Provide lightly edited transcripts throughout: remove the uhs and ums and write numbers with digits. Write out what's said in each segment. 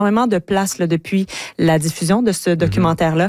énormément de place là, depuis la diffusion de ce documentaire-là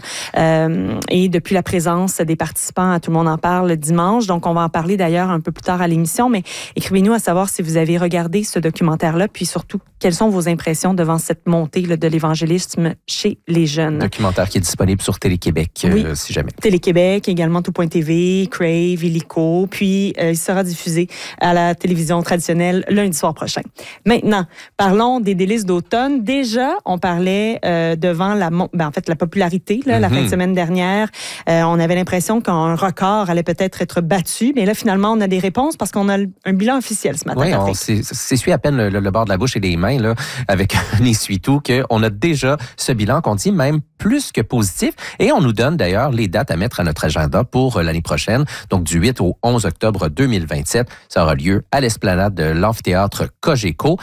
et depuis la présence des participants à Tout le monde en parle dimanche. Donc, on va en parler d'ailleurs un peu plus tard à l'émission, mais écrivez-nous à savoir si vous avez regardé ce documentaire-là, puis surtout, quelles sont vos impressions devant cette montée là, de l'évangélisme chez les jeunes. Documentaire qui est disponible sur Télé-Québec, si jamais. Télé-Québec, également Tout.tv, Crave, Illico, puis il sera diffusé à la télévision traditionnelle lundi soir prochain. Maintenant, parlons des délices d'automne. Déjà, on parlait devant la popularité là, la fin de semaine dernière. On avait l'impression qu'un record allait peut-être être battu, mais là, finalement, on a des réponses parce qu'on a un bilan officiel ce matin. Oui, on s'essuie à peine le bord de la bouche et des mains là, avec un essuie-tout qu'on a déjà ce bilan qu'on dit même plus que positif. Et on nous donne d'ailleurs les dates à mettre à notre agenda pour l'année prochaine. Donc, du 8 au 11 octobre 2027, ça aura lieu à l'esplanade de l'amphithéâtre Cogeco.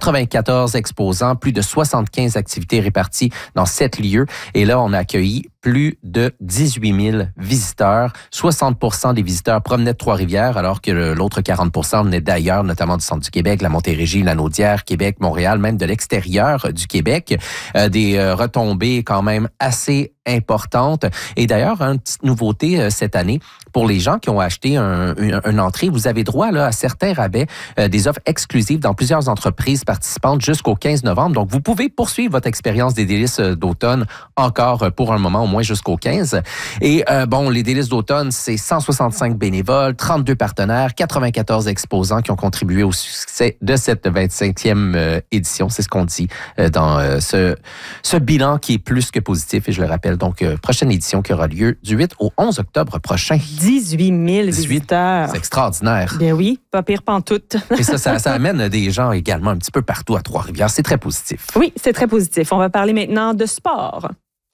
94 exposants, plus de 75 activités réparties dans 7 lieux. Et là, on a accueilli plus de 18 000 visiteurs. 60% des visiteurs provenaient de Trois-Rivières, alors que l'autre 40% venaient d'ailleurs, notamment du centre du Québec, la Montérégie, la Naudière, Québec, Montréal, même de l'extérieur du Québec. Des retombées quand même assez importantes. Et d'ailleurs, une petite nouveauté cette année, pour les gens qui ont acheté une entrée, vous avez droit là, à certains rabais, des offres exclusives dans plusieurs entreprises participantes jusqu'au 15 novembre. Donc, vous pouvez poursuivre votre expérience des délices d'automne encore pour un moment, au moins jusqu'au 15. Et les délices d'automne, c'est 165 bénévoles, 32 partenaires, 94 exposants qui ont contribué au succès de cette 25e édition. C'est ce qu'on dit dans ce bilan qui est plus que positif. Et je le rappelle, donc, prochaine édition qui aura lieu du 8 au 11 octobre prochain. 18 000 visiteurs. C'est extraordinaire. Bien oui, pas pire pantoute. Et ça amène des gens également un petit peu partout à Trois-Rivières. C'est très positif. Oui, c'est très positif. On va parler maintenant de sport.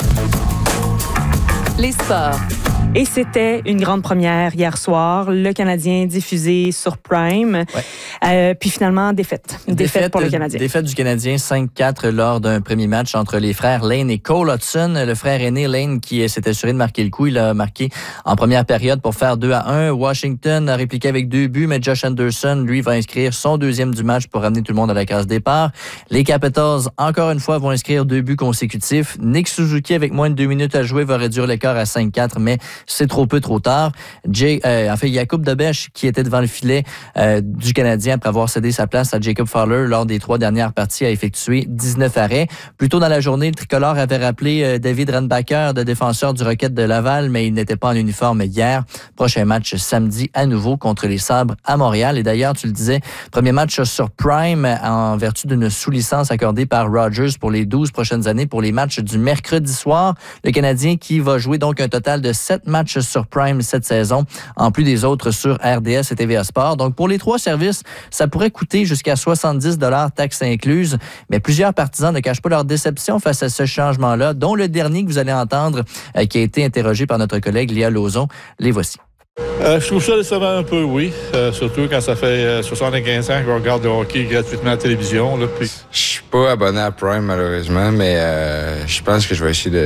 Les sports. Et c'était une grande première hier soir. Le Canadien diffusé sur Prime. Ouais. Puis finalement, défaite. Défaite pour le Canadien. Défaite du Canadien 5-4 lors d'un premier match entre les frères Lane et Cole Hudson. Le frère aîné Lane qui s'est assuré de marquer le coup. Il a marqué en première période pour faire 2-1. Washington a répliqué avec 2 buts, mais Josh Anderson, lui, va inscrire son deuxième du match pour ramener tout le monde à la case départ. Les Capitals, encore une fois, vont inscrire 2 buts consécutifs. Nick Suzuki, avec moins de 2 minutes à jouer, va réduire l'écart à 5-4, mais c'est trop peu, trop tard. Jakub Dobeš, qui était devant le filet du Canadien après avoir cédé sa place à Jacob Fowler lors des 3 dernières parties, a effectué 19 arrêts. Plus tôt dans la journée, le tricolore avait rappelé David Renbacker, de défenseur du Rocket de Laval, mais il n'était pas en uniforme hier. Prochain match samedi à nouveau contre les Sabres à Montréal. Et d'ailleurs, tu le disais, premier match sur Prime en vertu d'une sous-licence accordée par Rogers pour les 12 prochaines années pour les matchs du mercredi soir. Le Canadien qui va jouer donc un total de 7 matchs sur Prime cette saison, en plus des autres sur RDS et TVA Sport. Donc, pour les 3 services, ça pourrait coûter jusqu'à 70 $, taxes incluses. Mais plusieurs partisans ne cachent pas leur déception face à ce changement-là, dont le dernier que vous allez entendre, qui a été interrogé par notre collègue Léa Lauzon. Les voici. Je trouve ça décevant un peu, oui. Surtout quand ça fait 75 ans qu'on regarde le hockey gratuitement à la télévision. Là, puis... Je suis pas abonné à Prime, malheureusement, mais je pense que je vais essayer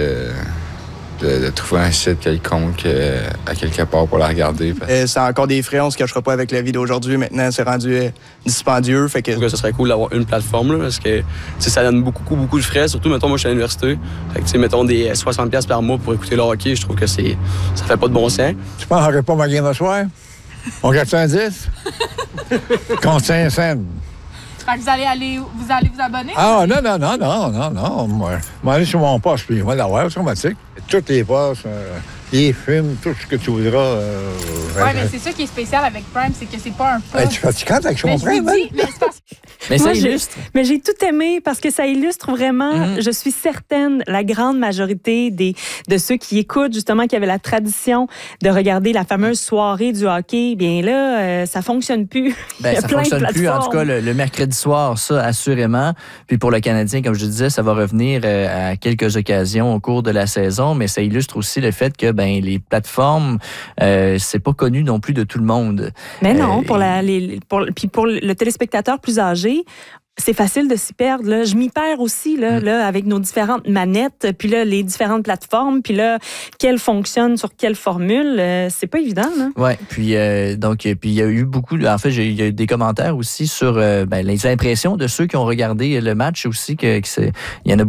de trouver un site quelconque à quelque part pour la regarder. C'est encore des frais, on se cachera pas avec la vie d'aujourd'hui. Maintenant, c'est rendu dispendieux. Fait que ce serait cool d'avoir une plateforme, là, parce que ça donne beaucoup de frais. Surtout, mettons, moi, je suis à l'université. Fait que, mettons, des 60$ par mois pour écouter le hockey, je trouve que ça fait pas de bon sens. Tu penses qu'on n'aurait pas ma game à soir? On gagne un 10? Contre 5 cents. Fait que vous allez vous abonner? Ah, non. Moi, je vais aller sur mon poste, puis moi, l'avoir, c'est automatique. Toutes les postes, les films, tout ce que tu voudras. Oui, mais c'est ça qui est spécial avec Prime, c'est que c'est pas un poste. Tu es fatiguante avec son Prime, hein? Mais ça illustre. Mais j'ai tout aimé parce que ça illustre vraiment, je suis certaine, la grande majorité de ceux qui écoutent, justement, qui avaient la tradition de regarder la fameuse soirée du hockey. Bien là, ça fonctionne plus. Ça fonctionne plus. En tout cas, le mercredi soir, ça, assurément. Puis pour le Canadien, comme je disais, ça va revenir à quelques occasions au cours de la saison, mais ça illustre aussi le fait que les plateformes, c'est pas connu non plus de tout le monde. Mais non, pour le téléspectateur plus âgé, c'est facile de s'y perdre. Là. Je m'y perds aussi là, avec nos différentes manettes, puis là, les différentes plateformes, puis là, quelle fonctionne sur quelle formule. C'est pas évident. Oui, puis il y a eu beaucoup... En fait, il y a eu des commentaires aussi sur les impressions de ceux qui ont regardé le match aussi. Il y en a beaucoup